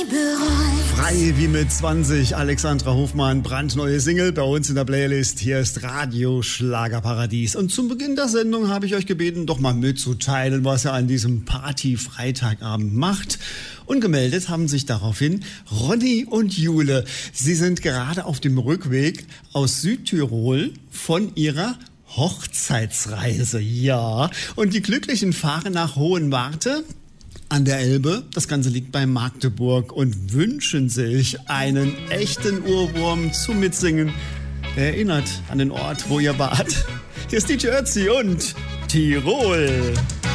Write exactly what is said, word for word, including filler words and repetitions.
Frei wie mit zwanzig, Alexandra Hofmann, brandneue Single bei uns in der Playlist. Hier ist Radio Schlagerparadies. Und zum Beginn der Sendung habe ich euch gebeten, doch mal mitzuteilen, was ihr an diesem Party-Freitagabend macht. Und gemeldet haben sich daraufhin Ronny und Jule. Sie sind gerade auf dem Rückweg aus Südtirol von ihrer Hochzeitsreise. Ja, und die Glücklichen fahren nach Hohenwarte an der Elbe, das Ganze liegt bei Magdeburg, und wünschen sich einen echten Ohrwurm zum Mitsingen. Der erinnert an den Ort, wo ihr wart. Hier ist D J Ötzi und Tirol.